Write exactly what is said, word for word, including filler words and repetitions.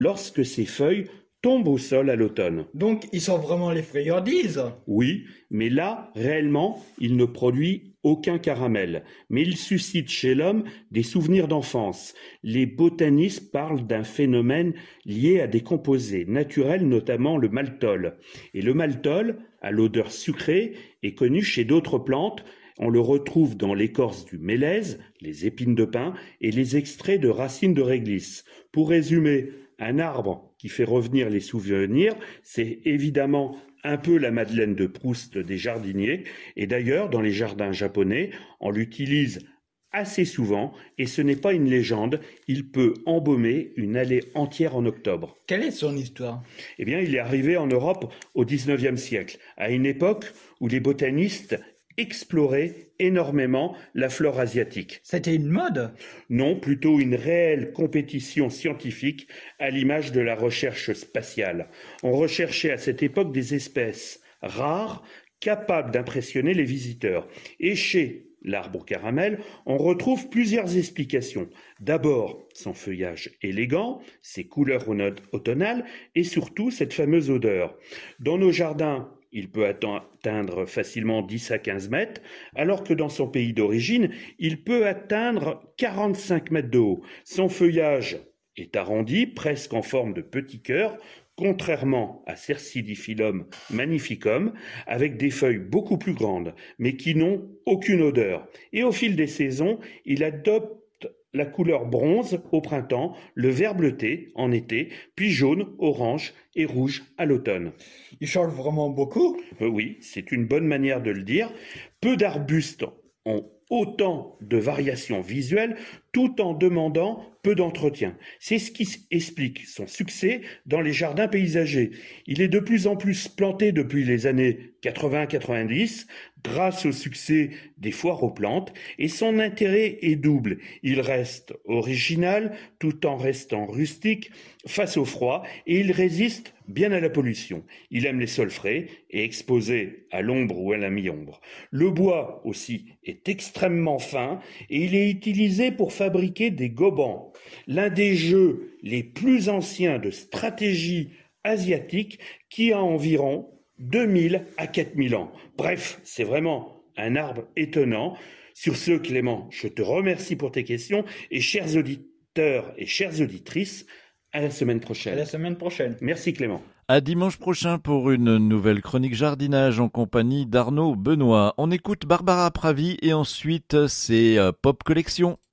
lorsque ses feuilles tombent au sol à l'automne. Donc, ils sont vraiment les friandises. Oui, mais là, réellement, il ne produit aucun caramel. Mais il suscite chez l'homme des souvenirs d'enfance. Les botanistes parlent d'un phénomène lié à des composés naturels, notamment le maltol. Et le maltol, à l'odeur sucrée, est connu chez d'autres plantes. On le retrouve dans l'écorce du mélèze, les épines de pin et les extraits de racines de réglisse. Pour résumer, un arbre qui fait revenir les souvenirs, c'est évidemment un peu la Madeleine de Proust des jardiniers. Et d'ailleurs, dans les jardins japonais, on l'utilise assez souvent, et ce n'est pas une légende, il peut embaumer une allée entière en octobre. Quelle est son histoire? Eh bien, il est arrivé en Europe au dix-neuvième siècle, à une époque où les botanistes explorer énormément la flore asiatique. C'était une mode? Non, plutôt une réelle compétition scientifique à l'image de la recherche spatiale. On recherchait à cette époque des espèces rares capables d'impressionner les visiteurs. Et chez l'arbre caramel, on retrouve plusieurs explications. D'abord, son feuillage élégant, ses couleurs automnales et surtout cette fameuse odeur. Dans nos jardins, il peut atteindre facilement dix à quinze mètres, alors que dans son pays d'origine, il peut atteindre quarante-cinq mètres de haut. Son feuillage est arrondi, presque en forme de petit cœur, contrairement à Cercidiphyllum magnificum, avec des feuilles beaucoup plus grandes, mais qui n'ont aucune odeur. Et au fil des saisons, il adopte la couleur bronze au printemps, le vert bleuté en été, puis jaune, orange et rouge à l'automne. Il change vraiment beaucoup? Euh, oui, c'est une bonne manière de le dire. Peu d'arbustes ont autant de variations visuelles tout en demandant peu d'entretien. C'est ce qui explique son succès dans les jardins paysagers. Il est de plus en plus planté depuis les années quatre-vingts quatre-vingt-dix grâce au succès des foires aux plantes et son intérêt est double. Il reste original tout en restant rustique face au froid et il résiste bien à la pollution. Il aime les sols frais et exposé à l'ombre ou à la mi-ombre. Le bois aussi est extrêmement fin et il est utilisé pour fabriquer des gobans, l'un des jeux les plus anciens de stratégie asiatique qui a environ deux mille à quatre mille ans. Bref, c'est vraiment un arbre étonnant. Sur ce, Clément, je te remercie pour tes questions et chers auditeurs et chères auditrices, à la semaine prochaine. À la semaine prochaine. Merci Clément. À dimanche prochain pour une nouvelle chronique jardinage en compagnie d'Arnaud Benoît. On écoute Barbara Pravi et ensuite c'est Pop Collection.